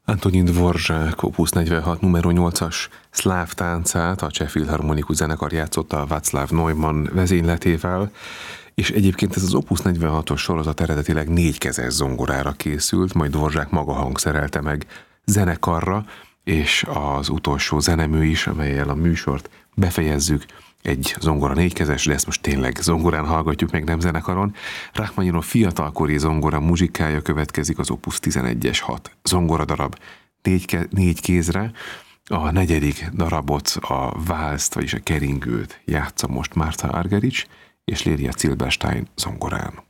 Antonin Dvorak Opus 46 numero 8-as szláv táncát a Cseh Filharmonikus Zenekar játszotta a Václav Neumann vezényletével, és egyébként ez az Opus 46-os sorozat eredetileg 4 kezes zongorára készült, majd Dvorak maga hangszerelte meg zenekarra, és az utolsó zenemű is, amellyel a műsort befejezzük, egy zongora 4 kezes, de ezt most tényleg zongorán hallgatjuk meg, nem zenekaron. Rachmaninov fiatalkori zongora muzsikája következik, az Opus 11-es 6 zongoradarab 4 kézre. A 4. darabot, a válszt, vagyis a keringőt játsza most Martha Argerich és Léria Zilberstein zongorán.